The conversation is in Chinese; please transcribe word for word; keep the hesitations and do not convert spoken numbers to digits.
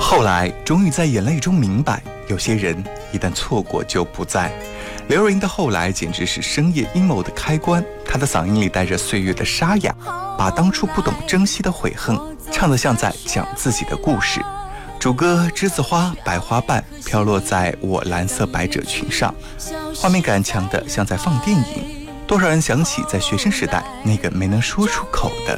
后来终于在眼泪中明白，有些人一旦错过就不在。刘若英的后来简直是深夜阴谋的开关，她的嗓音里带着岁月的沙哑，把当初不懂珍惜的悔恨唱得像在讲自己的故事。主歌栀子花白花瓣飘落在我蓝色百褶裙上，画面感强得像在放电影。多少人想起在学生时代那个没能说出口的